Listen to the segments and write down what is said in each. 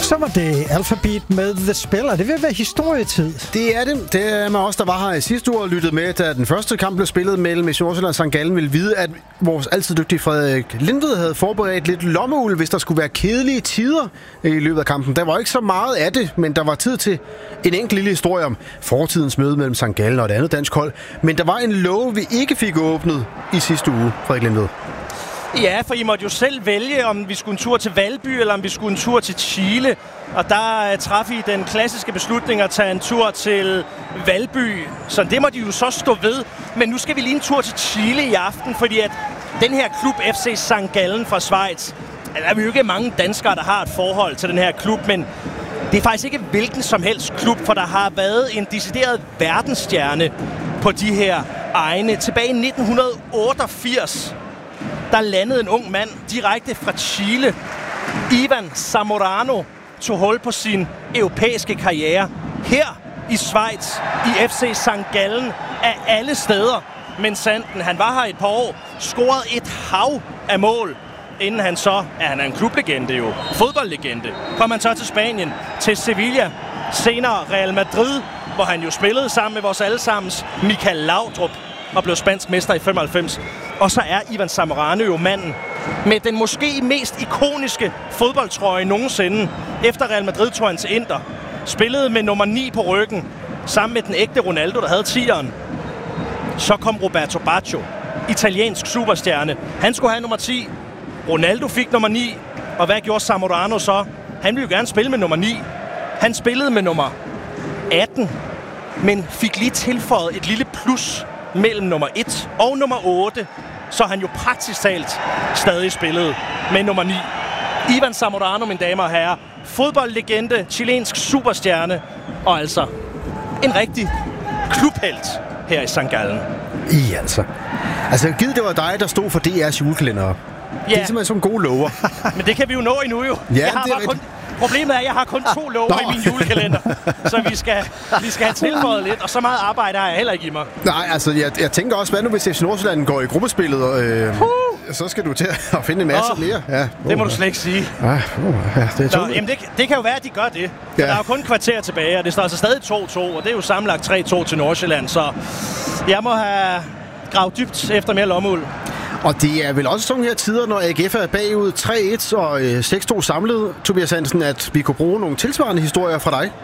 Så var det Alphabet med The Spell, og det vil være historietid. Det er det. Det er med os, der var her i sidste uge og lyttede med, da den første kamp blev spillet mellem FC Nordsjælland og St. Gallen, ville vide, at vores altid dygtige Frederik Lindved havde forberedt lidt lommeuld, hvis der skulle være kedelige tider i løbet af kampen. Der var ikke så meget af det, men der var tid til en enkelt lille historie om fortidens møde mellem St. Gallen og et andet dansk hold. Men der var en låge, vi ikke fik åbnet i sidste uge, Frederik Lindved. Ja, for I måtte jo selv vælge, om vi skulle en tur til Valby, eller om vi skulle en tur til Chile. Og der traf I den klassiske beslutning at tage en tur til Valby. Så det må de jo så stå ved. Men nu skal vi lige en tur til Chile i aften, fordi at den her klub FC St. Gallen fra Schweiz, der er jo ikke mange danskere, der har et forhold til den her klub, men det er faktisk ikke hvilken som helst klub, for der har været en decideret verdensstjerne på de her egne. Tilbage i 1988, der landede en ung mand direkte fra Chile. Ivan Zamorano tog hul på sin europæiske karriere her i Schweiz, i FC St. Gallen af alle steder. Men Sanden, han var her et par år, scorede et hav af mål, inden han så, han er en klublegende jo, fodboldlegende, kom han så til Spanien, til Sevilla, senere Real Madrid, hvor han jo spillede sammen med vores allesammens Michael Laudrup og blev spansk mester i 95. Og så er Ivan Zamorano jo manden med den måske mest ikoniske fodboldtrøje nogensinde. Efter Real Madrid tog han til Inter, spillede med nummer 9 på ryggen, sammen med den ægte Ronaldo, der havde 10'eren. Så kom Roberto Baggio, italiensk superstjerne. Han skulle have nummer 10. Ronaldo fik nummer 9. Og hvad gjorde Zamorano så? Han ville jo gerne spille med nummer 9. Han spillede med nummer 18, men fik lige tilføjet et lille plus mellem nummer 1 og nummer 8, så han jo praktisk talt stadig spillede med nummer 9. Ivan Zamorano, mine damer og herrer. Fodboldlegende, chilensk superstjerne, og altså en rigtig klubhelt her i St. Gallen. Altså, givet det var dig, der stod for DR's julekalender. Ja. Det er simpelthen som gode lover. Men det kan vi jo nå endnu jo. Ja, Problemet er, at jeg har kun 2 lover i min julekalender, så vi skal have tilføjet lidt, og så meget arbejde har jeg heller ikke i mig. Nej, altså, jeg tænker også, hvad nu hvis FC Nordsjælland går i gruppespillet, og så skal du til at finde en masse mere. Ja. Det må du slet ikke sige. Det er jamen det kan jo være, at de gør det. Ja. Der er jo kun kvarter tilbage, og det står altså stadig 2-2, og det er jo sammenlagt 3-2 til Nordsjælland, så jeg må have gravet dybt efter mere lommeuld. Og det er vel også sådan her tider, når AGF er bagud 3-1 og 6-2 samlet, Tobias Hansen, at vi kunne bruge nogle tilsvarende historier fra dig?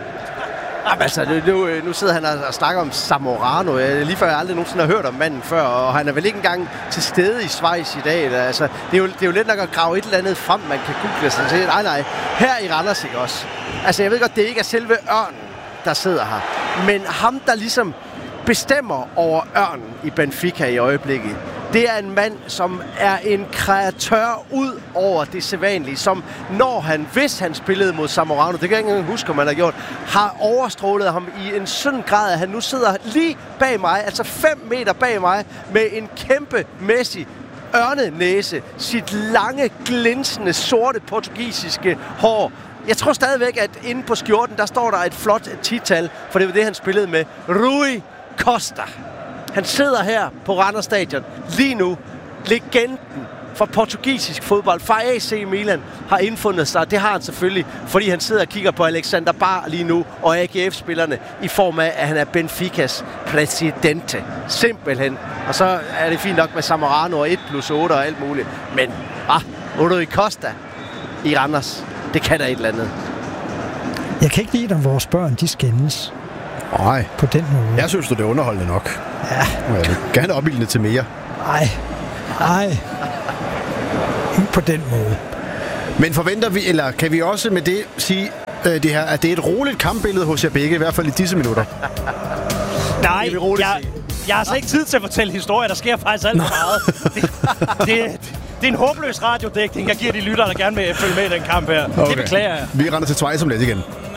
Jamen, altså, nu sidder han og snakker om Zamorano. Lige før jeg aldrig nogensinde har hørt om manden før, og han er vel ikke engang til stede i Schweiz i dag. Altså, det er jo lidt nok at grave et eller andet frem, man kan google sig til. Nej, her i Randers ikke også. Altså, jeg ved godt, det ikke er selve Ørnen, der sidder her. Men ham, der ligesom bestemmer over Ørnen i Benfica i øjeblikket, det er en mand, som er en kreatør ud over det sædvanlige, som hvis han spillede mod Zamorano, det kan jeg ikke engang huske, om han har gjort, har overstrålet ham i en sådan grad, at han nu sidder lige bag mig, altså 5 meter bag mig, med en kæmpemæssig ørnenæse, sit lange, glinsende, sorte portugisiske hår. Jeg tror stadigvæk, at inde på skjorten, der står der et flot 10-tal, for det var det, han spillede med. Rui Costa. Han sidder her på Randers Stadion lige nu. Legenden for portugisisk fodbold fra AC Milan har indfundet sig. Det har han selvfølgelig, fordi han sidder og kigger på Alexander Bar lige nu og AGF-spillerne i form af, at han er Benficas præsidente. Simpelthen. Og så er det fint nok med Zamorano og 1+8 og alt muligt. Men Rui Costa i Randers, det kan der et eller andet. Jeg kan ikke lide, at vores børn, de skændes. Nej. På den måde. Jeg synes, det er underholdende nok. Ja. Jeg vil gerne opildne til mere. Nej. Ikke på den måde. Men forventer vi, eller kan vi også med det sige, det her, at det er et roligt kampbillede hos jer begge, i hvert fald i disse minutter? Nej, jeg har så ikke tid til at fortælle historier. Der sker faktisk alt for meget. Det er en håbløs radiodækning, jeg giver de lyttere, der gerne vil følge med i den kamp her. Okay. Det beklager jeg. Vi render til Schweiz om lidt igen.